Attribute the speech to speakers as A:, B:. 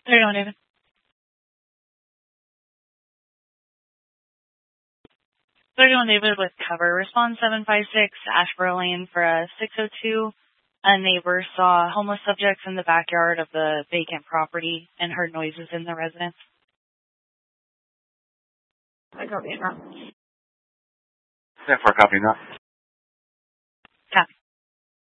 A: There you go, David. There you go, David, with cover. Response 756, Ashboro Lane for a 602. A neighbor saw homeless subjects in the backyard of the vacant property and heard noises in the residence.
B: I copy it now.
C: 10-4, copy now.